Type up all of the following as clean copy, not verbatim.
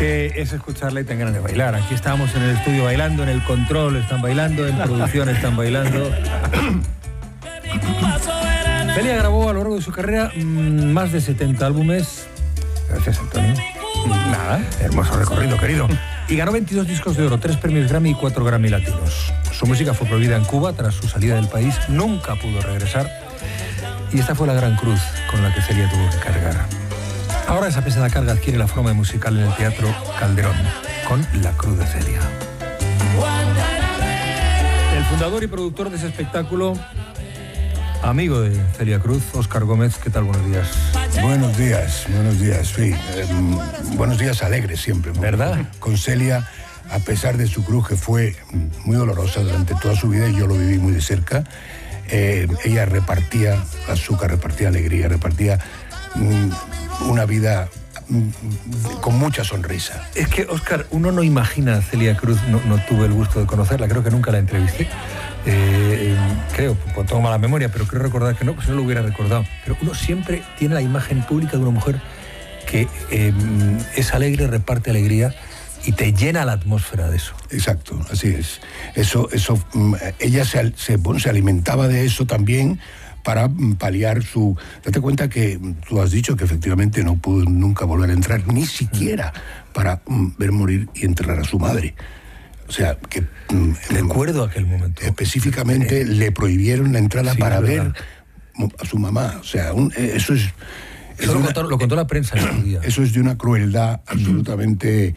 que es escucharla y tengan ganas de bailar. Aquí estamos en el estudio bailando, en el control están bailando, en producción están bailando. Celia grabó a lo largo de su carrera más de 70 álbumes. Gracias, Antonio. Nada, hermoso recorrido, querido. Y ganó 22 discos de oro, 3 premios Grammy y 4 Grammy latinos. Su música fue prohibida en Cuba tras su salida del país. Nunca pudo regresar. Y esta fue la gran cruz con la que Celia tuvo que cargar. Ahora esa pesada carga adquiere la forma musical en el Teatro Calderón, con La Cruz de Celia. El fundador y productor de ese espectáculo, amigo de Celia Cruz, Óscar Gómez, ¿qué tal? Buenos días. Buenos días, sí. Buenos días alegres siempre. ¿Verdad? Con Celia, a pesar de su cruz, que fue muy dolorosa durante toda su vida, y yo lo viví muy de cerca, ella repartía azúcar, repartía alegría, repartía una vida con mucha sonrisa. Es que, Óscar, uno no imagina a Celia Cruz, no tuve el gusto de conocerla, creo que nunca la entrevisté. Creo, con toda mala memoria, pero creo recordar que no, pues no lo hubiera recordado. Pero uno siempre tiene la imagen pública de una mujer que es alegre, reparte alegría y te llena la atmósfera de eso. Exacto, así es. Eso ella se alimentaba de eso también para paliar su... Date cuenta que tú has dicho que efectivamente no pudo nunca volver a entrar, ni siquiera para ver morir y enterrar a su madre. O sea, que... Recuerdo aquel momento. Específicamente le prohibieron la entrada para ver a su mamá. O sea, eso es... Eso lo contó la prensa en su día. Eso es de una crueldad absolutamente...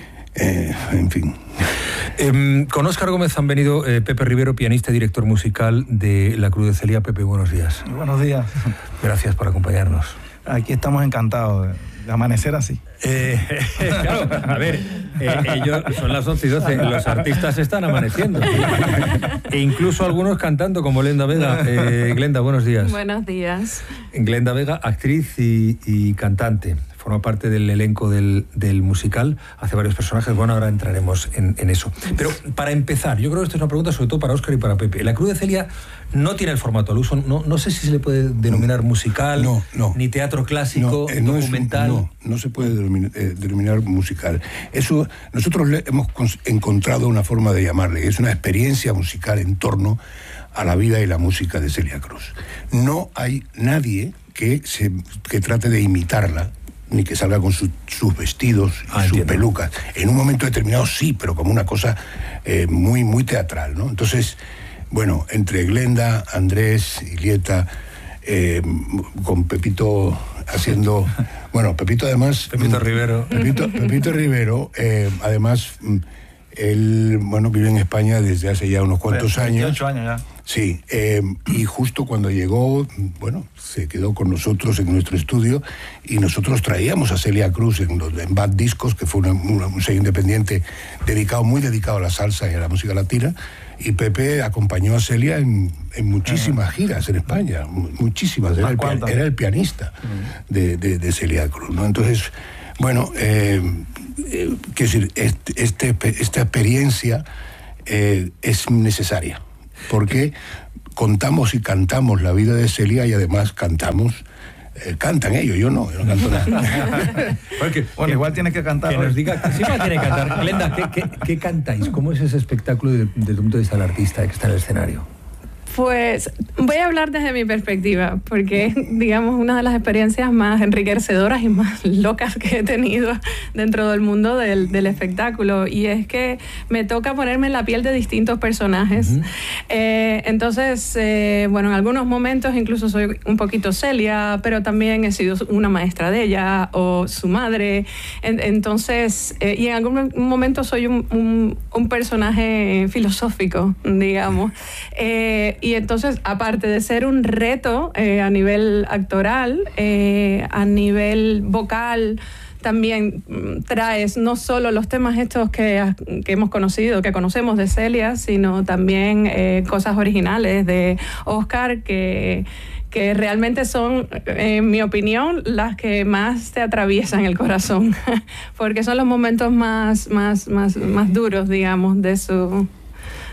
en fin. Con Óscar Gómez han venido Pepe Rivero, pianista y director musical de La Cruz de Celia. Pepe, buenos días. Buenos días. Gracias por acompañarnos. Aquí estamos encantados de amanecer así. Claro, a ver, ellos son las 11:12, los artistas están amaneciendo. E incluso algunos cantando, como Glenda Vega. Glenda, buenos días. Buenos días. Glenda Vega, actriz y cantante. Forma parte del elenco del musical, hace varios personajes. Bueno, ahora entraremos en eso. Pero para empezar, yo creo que esta es una pregunta sobre todo para Óscar y para Pepe. La Cruz de Celia no tiene el formato al uso, no sé si se le puede denominar musical, no, ni teatro clásico, documental. No se puede denominar musical. Eso, nosotros hemos encontrado una forma de llamarle, es una experiencia musical en torno a la vida y la música de Celia Cruz. No hay nadie que trate de imitarla, ni que salga con sus vestidos y sus pelucas. En un momento determinado sí, pero como una cosa muy, muy teatral, ¿no? Entonces, bueno, entre Glenda, Andrés, Ilieta, con Pepito haciendo... Bueno, Pepito además... Pepito Rivero. Pepito Rivero, además, él, bueno, vive en España desde hace ya unos cuantos años. 28 años ya. Sí, y justo cuando llegó, bueno, se quedó con nosotros en nuestro estudio y nosotros traíamos a Celia Cruz en Bad Discos, que fue un sello independiente muy dedicado a la salsa y a la música latina, y Pepe acompañó a Celia en muchísimas giras en España, muchísimas, era el pianista de Celia Cruz, ¿no? Entonces, bueno, quiero decir, esta experiencia es necesaria, porque contamos y cantamos la vida de Celia y además cantan ellos, yo no canto nada. Porque, bueno, igual tienes que cantar. Que nos diga, sí va a tener que cantar. Glenda, ¿qué cantáis? ¿Cómo es ese espectáculo desde el punto de vista del artista que está en el escenario? Pues voy a hablar desde mi perspectiva, porque es, digamos, una de las experiencias más enriquecedoras y más locas que he tenido dentro del mundo del espectáculo, y es que me toca ponerme en la piel de distintos personajes. Entonces, bueno, en algunos momentos incluso soy un poquito Celia, pero también he sido una maestra de ella o su madre. Entonces, y en algún momento soy un personaje filosófico, digamos. Y entonces, aparte de ser un reto a nivel actoral, a nivel vocal, también traes no solo los temas estos que hemos conocido, que conocemos de Celia, sino también cosas originales de Óscar que realmente son, en mi opinión, las que más te atraviesan el corazón, porque son los momentos más duros, digamos, de su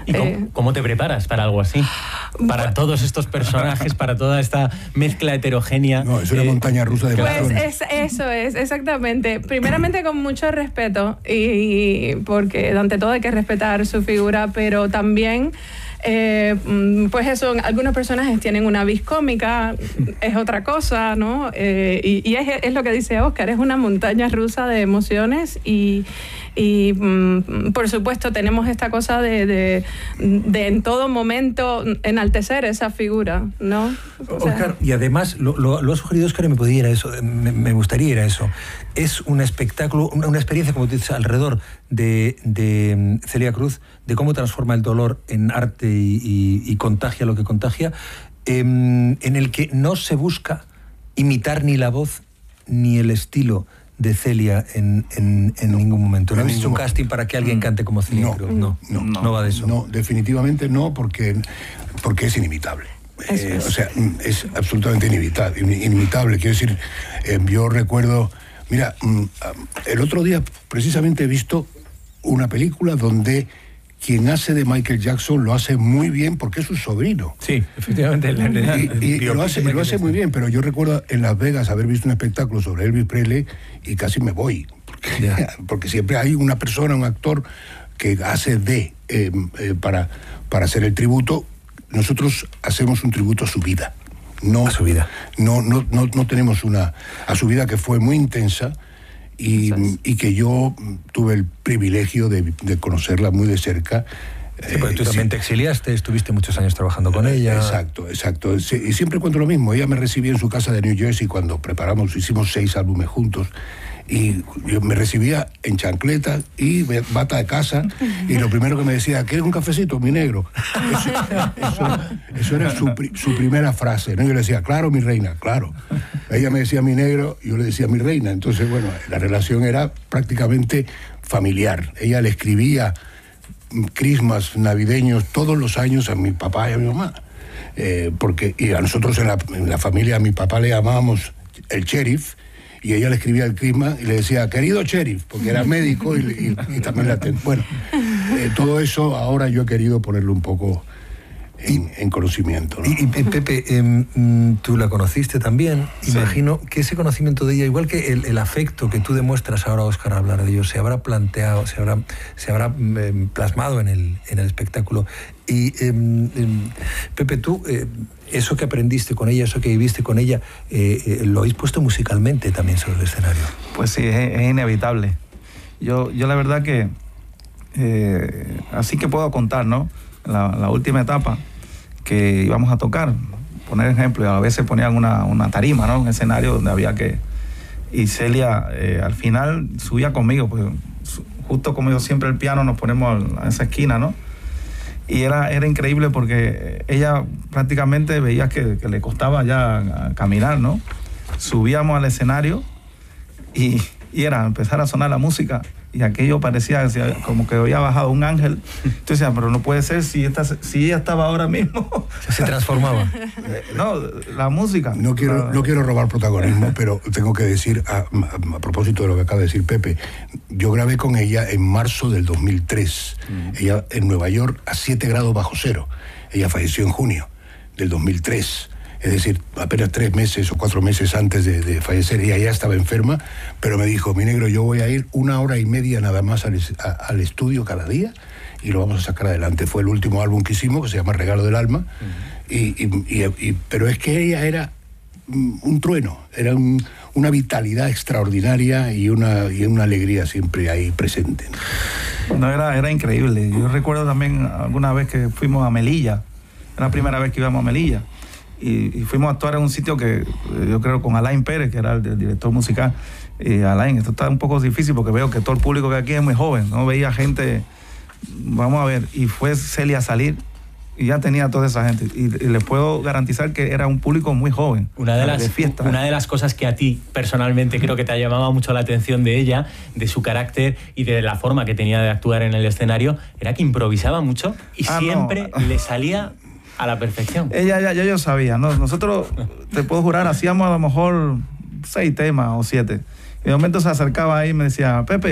¿Y cómo te preparas para algo así? Para todos estos personajes, para toda esta mezcla heterogénea. No, es una montaña rusa de emociones. Pues eso es, exactamente. Primeramente con mucho respeto, y porque ante todo hay que respetar su figura, pero también... pues eso, algunos personajes tienen una vis cómica, es otra cosa, ¿no? Y es lo que dice Óscar, es una montaña rusa de emociones y por supuesto tenemos esta cosa de en todo momento enaltecer esa figura, ¿no? Óscar, y además lo ha sugerido Óscar y me gustaría ir a eso. Es un espectáculo, una experiencia, como tú dices, alrededor de Celia Cruz, de cómo transforma el dolor en arte y contagia lo que contagia, en el que no se busca imitar ni la voz ni el estilo de Celia en ningún momento. ¿No habéis hecho un casting para que alguien cante como Celia Cruz? No va de eso. No, definitivamente no, porque es inimitable. O sea, es absolutamente inimitable. Quiero decir, yo recuerdo... Mira, el otro día precisamente he visto una película donde quien hace de Michael Jackson lo hace muy bien porque es su sobrino. Sí, efectivamente. Y lo hace muy bien, pero yo recuerdo en Las Vegas haber visto un espectáculo sobre Elvis Presley y casi me voy. Porque siempre hay una persona, un actor que hace para hacer el tributo. Nosotros hacemos un tributo a su vida. No, a su vida. No tenemos a su vida, que fue muy intensa y que yo tuve el privilegio de conocerla muy de cerca. Sí, porque tú también te exiliaste, estuviste muchos años trabajando con ella. Exacto. Y siempre cuento lo mismo. Ella me recibió en su casa de New Jersey cuando hicimos 6 álbumes juntos. Y yo me recibía en chancletas y bata de casa, y lo primero que me decía, ¿quieres un cafecito, mi negro? Eso era su primera frase, ¿no? Yo le decía, claro, mi reina, claro. Ella me decía mi negro, y yo le decía mi reina. Entonces, bueno, la relación era prácticamente familiar. Ella le escribía crismas navideños todos los años a mi papá y a mi mamá. Y a nosotros en la familia, a mi papá le llamábamos el sheriff, y ella le escribía el crisma y le decía, querido sheriff, porque era médico y también la atendía. Bueno, todo eso ahora yo he querido ponerlo un poco en conocimiento, ¿no? Y Pepe, tú la conociste también. Sí. Imagino que ese conocimiento de ella, igual que el afecto que tú demuestras ahora, Óscar, al hablar de ello, se habrá planteado, se habrá plasmado en el espectáculo. Y Pepe, tú, eso que aprendiste con ella, eso que viviste con ella, lo habéis puesto musicalmente también sobre el escenario. Pues sí, es inevitable. Yo la verdad que así que puedo contar, ¿no? La última etapa que íbamos a tocar, poner ejemplo, a veces ponían una tarima, ¿no? Un escenario donde había que... Y Celia al final subía conmigo, pues justo como yo siempre el piano nos ponemos a esa esquina, ¿no? Y era increíble porque ella prácticamente veía que le costaba ya caminar, ¿no? Subíamos al escenario y era empezar a sonar la música, y aquello parecía como que había bajado un ángel. Entonces decía, pero no puede ser si ella estaba ahora mismo. Se transformaba. No, la música. No quiero robar protagonismo, pero tengo que decir, a propósito de lo que acaba de decir Pepe, yo grabé con ella en marzo del 2003. Ella en Nueva York a 7 grados bajo cero. Ella falleció en junio del 2003. Es decir, apenas 3 meses o 4 meses antes de fallecer. Ella ya estaba enferma, pero me dijo, mi negro, yo voy a ir 1 hora y media nada más al estudio cada día y lo vamos a sacar adelante. Fue el último álbum que hicimos, que se llama Regalo del Alma. Pero es que ella era un trueno, era una vitalidad extraordinaria y una alegría siempre ahí presente. No, era increíble. Yo recuerdo también alguna vez que fuimos a Melilla. Era la primera vez que íbamos a Melilla. Y fuimos a actuar en un sitio que yo creo con Alain Pérez, que era el director musical. Alain, esto está un poco difícil porque veo que todo el público que aquí es muy joven, no veía gente, vamos a ver, y fue Celia a salir y ya tenía toda esa gente, y les puedo garantizar que era un público muy joven. Una de las cosas que a ti personalmente creo que te ha llamado mucho la atención de ella, de su carácter y de la forma que tenía de actuar en el escenario, era que improvisaba mucho y siempre le salía a la perfección. Ella yo sabía, ¿no? Nosotros, te puedo jurar, hacíamos a lo mejor 6 temas o 7. Y de momento se acercaba ahí y me decía, Pepe,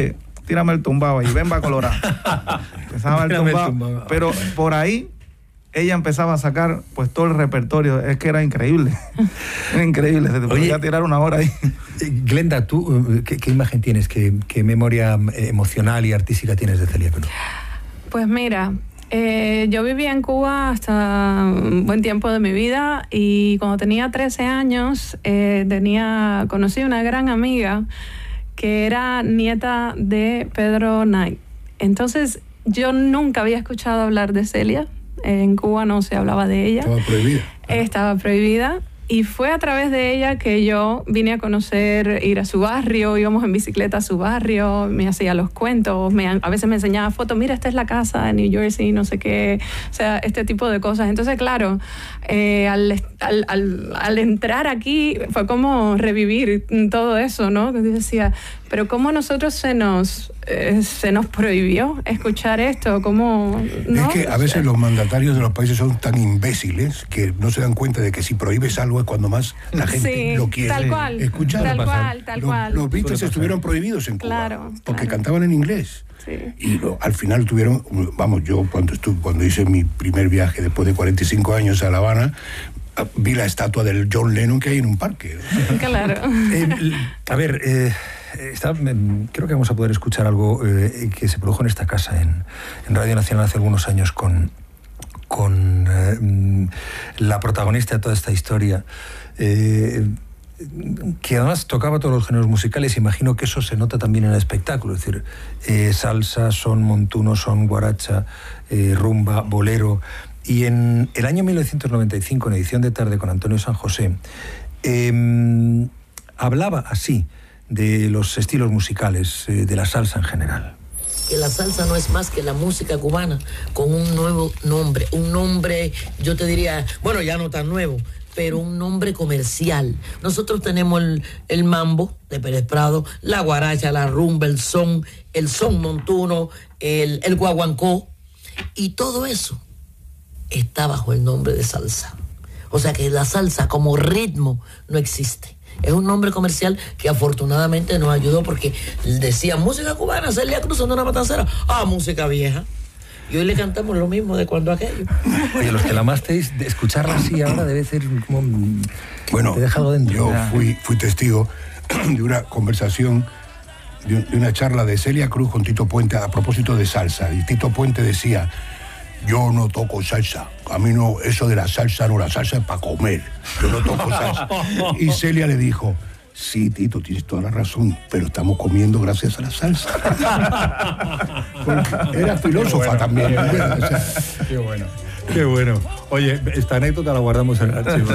tírame el tumbado y Bemba Colorado. Empezaba el tumbado. Pero por ahí ella empezaba a sacar pues todo el repertorio. Es que era increíble. Era increíble. Se te podía tirar una hora ahí. Glenda, ¿tú qué imagen tienes? ¿Qué memoria emocional y artística tienes de Celia Cruz? Pues mira, yo vivía en Cuba hasta un buen tiempo de mi vida y cuando tenía 13 años conocí una gran amiga que era nieta de Pedro Knight. Entonces yo nunca había escuchado hablar de Celia. En Cuba no se hablaba de ella. Estaba prohibida. Estaba prohibida. Y fue a través de ella que yo vine a conocer, ir a su barrio, íbamos en bicicleta a su barrio, me hacía los cuentos, a veces me enseñaba fotos, mira, esta es la casa en New Jersey, no sé qué, o sea, este tipo de cosas. Entonces, claro, al entrar aquí fue como revivir todo eso, ¿no? Que decía, pero ¿cómo a nosotros se nos prohibió escuchar esto? ¿Cómo, no? Es que a veces los mandatarios de los países son tan imbéciles que no se dan cuenta de que si prohíbes algo es cuando más la gente lo quiere escuchar. Tal cual. Los Beatles estuvieron prohibidos en Cuba, claro, porque cantaban en inglés. Sí. Y al final tuvieron, yo cuando hice mi primer viaje después de 45 años a La Habana, vi la estatua del John Lennon que hay en un parque. Claro. A ver, creo que vamos a poder escuchar algo que se produjo en esta casa, en Radio Nacional hace algunos años con la protagonista de toda esta historia, que además tocaba todos los géneros musicales. Imagino que eso se nota también en el espectáculo, es decir, salsa, son montuno, son guaracha, rumba, bolero. Y en el año 1995, en edición de tarde con Antonio San José, hablaba así de los estilos musicales, de la salsa en general. Que la salsa no es más que la música cubana con un nuevo nombre, yo te diría, bueno, ya no tan nuevo, pero un nombre comercial. Nosotros tenemos el mambo de Pérez Prado, la guaracha, la rumba, el son montuno, el guaguancó, y todo eso está bajo el nombre de salsa. O sea que la salsa como ritmo no existe. Es un nombre comercial que afortunadamente nos ayudó porque decía música cubana, Celia Cruz, Sonora Matancera, música vieja. Y hoy le cantamos lo mismo de cuando aquello. Oye, los que la amasteis, de escucharla así ahora debe ser como... Bueno, te deja algo dentro. Yo fui testigo de una conversación, de una charla de Celia Cruz con Tito Puente a propósito de salsa. Y Tito Puente decía, yo no toco salsa. A mí no, eso de la salsa es para comer. Yo no toco salsa. Y Celia le dijo, sí, Tito, tienes toda la razón, pero estamos comiendo gracias a la salsa. Era filósofa también. Qué bueno. Qué bueno. Oye, esta anécdota la guardamos en el archivo.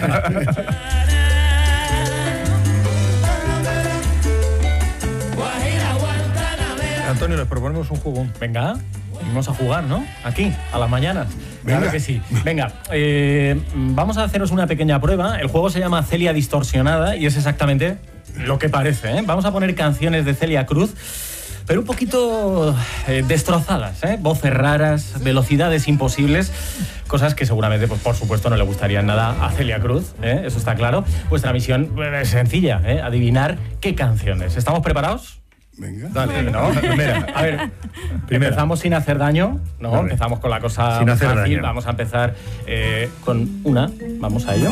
Antonio, les proponemos un juego. Venga. Vamos a jugar, ¿no? Aquí, a las mañanas. Venga. Claro que sí. Venga, vamos a haceros una pequeña prueba. El juego se llama Celia Distorsionada y es exactamente lo que parece, ¿eh? Vamos a poner canciones de Celia Cruz, pero un poquito destrozadas, ¿eh? Voces raras, velocidades imposibles, cosas que seguramente, pues, por supuesto, no le gustarían nada a Celia Cruz, ¿eh? Eso está claro. Vuestra misión es sencilla, ¿eh? Adivinar qué canciones. ¿Estamos preparados? Venga. Dale, ¿no? Primera. A ver, empezamos sin hacer daño, ¿no? Vale. Empezamos con la cosa sin hacer fácil. Daño. Vamos a empezar con una. Vamos a ello.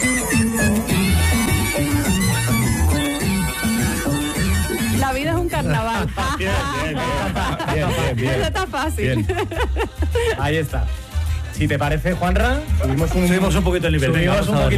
La vida es un carnaval. Bien. Eso está fácil. Bien. Ahí está. Si te parece, Juanra, subimos un poquito el nivel.